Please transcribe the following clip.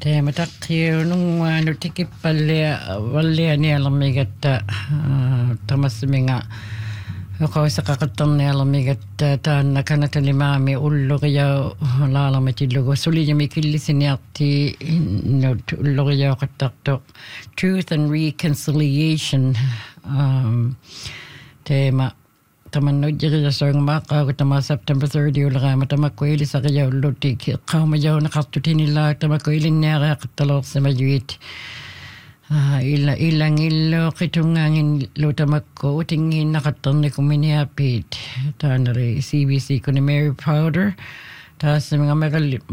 Teematakkiu nungwaanu tikipallia tamasminga qawsaqaqattarnialermigatta taanna kanatalimaami ulluriya laalarmatillugu sulijami killisiniarti nut ulluriyaoqattartoq Truth and Reconciliation teema tamanujjiriassoorngmaaqaagu tama September 30 ularaama tamakkuilisariyaulluti qaumajauneqartutinillaa tamakkuilinniariaqattaloorsimajuit ilangilluqitungangin lutamakku utingiinnaqattarnikuminiapiit taaneri CBC kuni Mary Powder taasmingameral